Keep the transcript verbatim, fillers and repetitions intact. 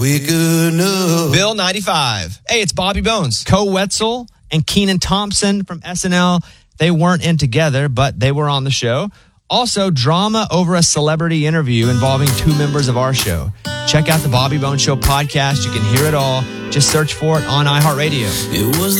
We could know. Bill ninety-five. Hey, it's Bobby Bones. Co Wetzel and Kenan Thompson from S N L. They weren't in together, but they were on the show. Also, drama over a celebrity interview involving two members of our show. Check out the Bobby Bones Show podcast. You can hear it all. Just search for it on iHeartRadio. It was